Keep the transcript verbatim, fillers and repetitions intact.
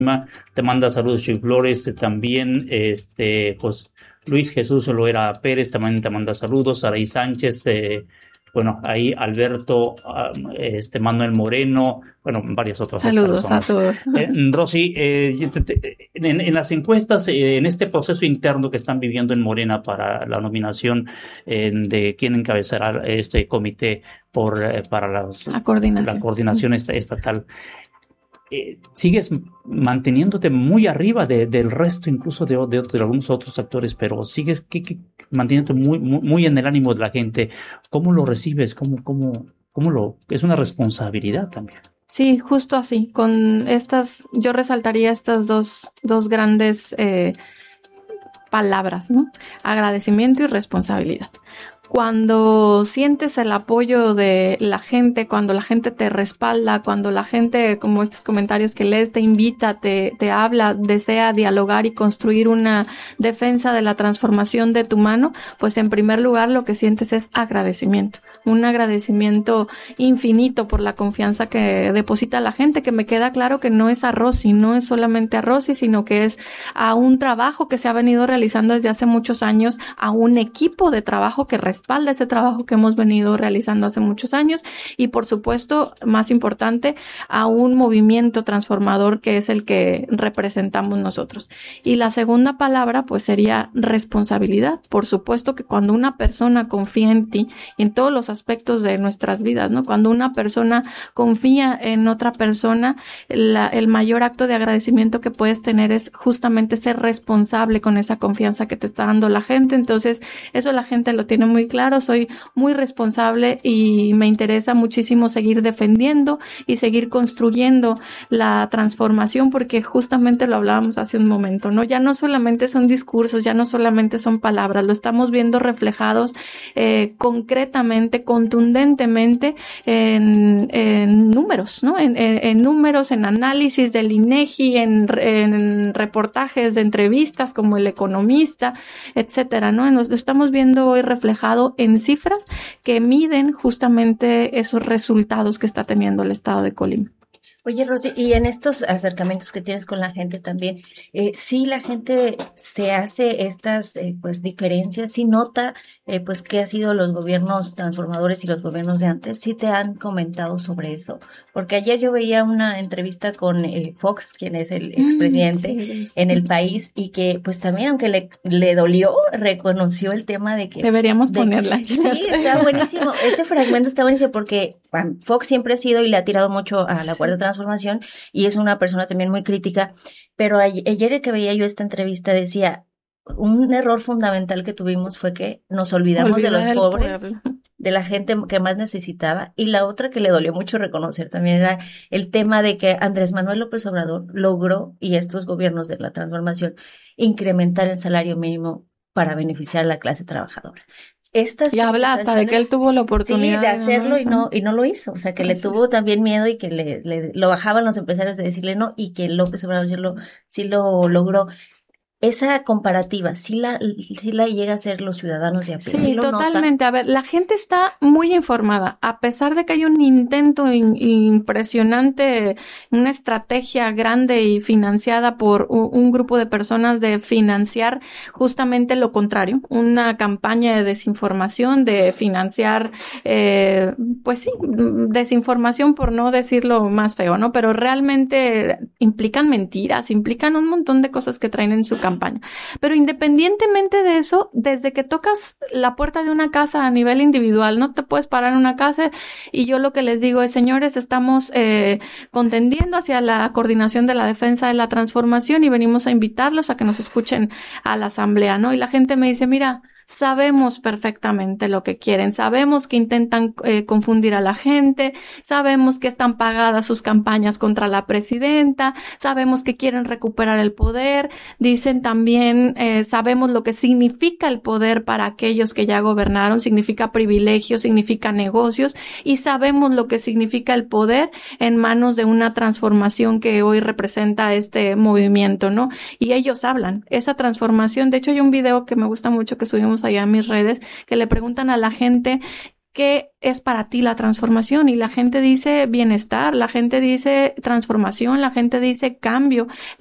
Te manda saludos Chuy Flores, eh, también este, pues Luis Jesús Loera Pérez también te manda saludos, Araí Sánchez, eh, bueno, ahí Alberto, ah, este Manuel Moreno, bueno, varias otras Saludos a personas. todos. Eh, Rosy, eh, yo te- te- en, en las encuestas, eh, en este proceso interno que están viviendo en Morena para la nominación eh, de quién encabezará este comité por, eh, para la, La la coordinación. coordinación esta- estatal, eh, sigues manteniéndote muy arriba de, del resto, incluso de, de, de algunos otros actores, pero sigues que, que, manteniéndote muy, muy, muy en el ánimo de la gente. ¿Cómo lo recibes? ¿Cómo, cómo, cómo lo...? Es una responsabilidad también. Sí, justo así. Con estas, yo resaltaría estas dos, dos grandes eh, palabras, ¿no? Agradecimiento y responsabilidad. Cuando sientes el apoyo de la gente, cuando la gente te respalda, cuando la gente, como estos comentarios que lees, te invita, te, te habla, desea dialogar y construir una defensa de la transformación de tu mano, pues en primer lugar lo que sientes es agradecimiento. Un agradecimiento infinito por la confianza que deposita la gente, que me queda claro que no es a Rosy, no es solamente a Rosy, sino que es a un trabajo que se ha venido realizando desde hace muchos años, a un equipo de trabajo que respalda ese trabajo que hemos venido realizando hace muchos años y, por supuesto, más importante, a un movimiento transformador que es el que representamos nosotros. Y la segunda palabra, pues, sería responsabilidad. Por supuesto que cuando una persona confía en ti, en todos los aspectos de nuestras vidas, ¿no? Cuando una persona confía en otra persona, la, el mayor acto de agradecimiento que puedes tener es justamente ser responsable con esa confianza que te está dando la gente. Entonces, eso la gente lo tiene muy claro, soy muy responsable y me interesa muchísimo seguir defendiendo y seguir construyendo la transformación, porque justamente lo hablábamos hace un momento, ¿no? Ya no solamente son discursos, ya no solamente son palabras, lo estamos viendo reflejados eh, concretamente, contundentemente en, en números, ¿no? En, en, en números, en análisis del INEGI, en, en reportajes de entrevistas como El Economista, etcétera, ¿no? Nos lo estamos viendo hoy reflejado en cifras que miden justamente esos resultados que está teniendo el estado de Colima. Oye, Rosy, y en estos acercamientos que tienes con la gente también, eh, sí la gente se hace estas eh, pues diferencias, sí nota eh, pues qué ha sido los gobiernos transformadores y los gobiernos de antes, sí te han comentado sobre eso, porque ayer yo veía una entrevista con eh, Fox, quien es el expresidente Mm, sí, sí. en el país, y que pues también aunque le, le dolió, reconoció el tema de que... Deberíamos de, ponerla. Sí, está buenísimo, ese fragmento está buenísimo porque bueno, Fox siempre ha sido y le ha tirado mucho a la Cuarta Transformación y es una persona también muy crítica, pero ayer que veía yo esta entrevista decía, un error fundamental que tuvimos fue que nos olvidamos Olvidar de los pobres, pueblo. De la gente que más necesitaba, y la otra que le dolió mucho reconocer también era el tema de que Andrés Manuel López Obrador logró, y estos gobiernos de la transformación, incrementar el salario mínimo para beneficiar a la clase trabajadora. Estas y habla hasta de que él tuvo la oportunidad sí, de hacerlo de y no y no lo hizo, o sea que Gracias. Le tuvo también miedo y que le, le lo bajaban los empresarios de decirle no, y que López Obrador sí lo, sí lo logró. Esa comparativa, sí la, sí la llega a hacer los ciudadanos de a pie. Sí, sí lo totalmente. Notan. A ver, la gente está muy informada, a pesar de que hay un intento in, impresionante, una estrategia grande y financiada por un, un grupo de personas de financiar justamente lo contrario, una campaña de desinformación, de financiar, eh, pues sí, desinformación por no decirlo más feo, ¿no? Pero realmente implican mentiras, implican un montón de cosas que traen en su campaña. Campaña. Pero independientemente de eso, desde que tocas la puerta de una casa a nivel individual, no te puedes parar en una casa y yo lo que les digo es, señores, estamos eh, contendiendo hacia la coordinación de la defensa de la transformación y venimos a invitarlos a que nos escuchen a la asamblea, ¿no? Y la gente me dice, mira, sabemos perfectamente lo que quieren, sabemos que intentan eh, confundir a la gente, sabemos que están pagadas sus campañas contra la presidenta, sabemos que quieren recuperar el poder, dicen también, eh, sabemos lo que significa el poder para aquellos que ya gobernaron, significa privilegios, significa negocios, y sabemos lo que significa el poder en manos de una transformación que hoy representa este movimiento, ¿no? Y ellos hablan, esa transformación, de hecho hay un video que me gusta mucho que subimos allá en mis redes, que le preguntan a la gente ¿qué es para ti la transformación? Y la gente dice bienestar, la gente dice transformación, la gente dice cambio,